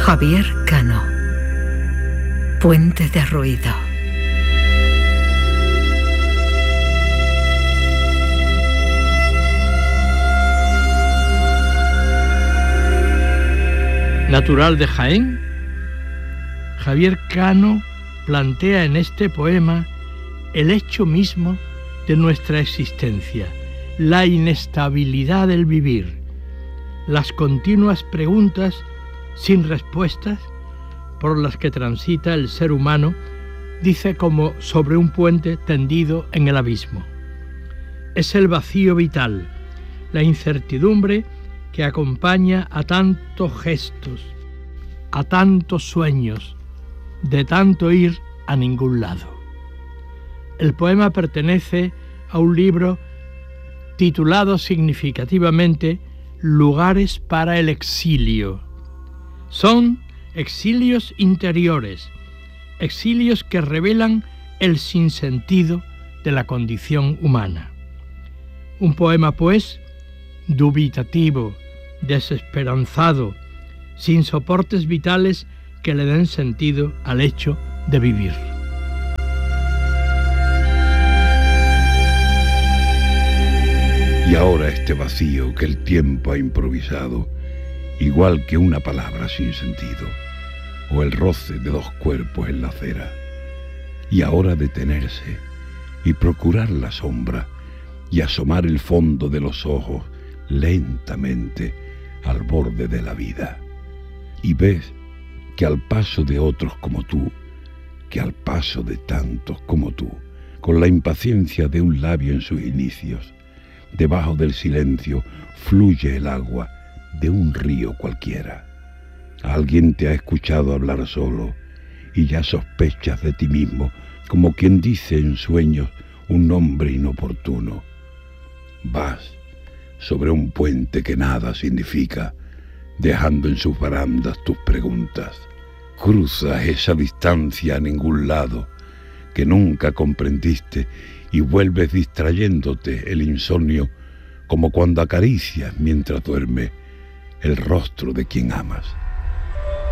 Javier Cano. Puente de ruido. Natural de Jaén, Javier Cano plantea en este poema el hecho mismo de nuestra existencia, la inestabilidad del vivir, las continuas preguntas sin respuestas por las que transita el ser humano, dice, como sobre un puente tendido en el abismo. Es el vacío vital, la incertidumbre que acompaña a tantos gestos, a tantos sueños, de tanto ir a ningún lado. El poema pertenece a un libro titulado significativamente Lugares para el exilio. Son exilios interiores, exilios que revelan el sinsentido de la condición humana. Un poema, pues, dubitativo, desesperanzado, sin soportes vitales que le den sentido al hecho de vivir. Y ahora este vacío que el tiempo ha improvisado, igual que una palabra sin sentido, o el roce de dos cuerpos en la acera. Y ahora detenerse y procurar la sombra y asomar el fondo de los ojos lentamente al borde de la vida. Y ves que al paso de otros como tú, que al paso de tantos como tú, con la impaciencia de un labio en sus inicios, debajo del silencio fluye el agua de un río cualquiera. Alguien te ha escuchado hablar solo y ya sospechas de ti mismo, como quien dice en sueños un nombre inoportuno. Vas sobre un puente que nada significa, dejando en sus barandas tus preguntas. Cruzas esa distancia a ningún lado que nunca comprendiste y vuelves distrayéndote el insomnio, como cuando acaricias mientras duerme el rostro de quien amas.